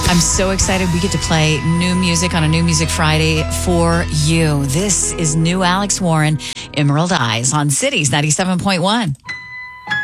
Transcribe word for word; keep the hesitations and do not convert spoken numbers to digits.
I'm so excited we get to play new music on a New Music Friday for you. This is new Alex Warren, Emerald Eyes on Cities ninety-seven point one.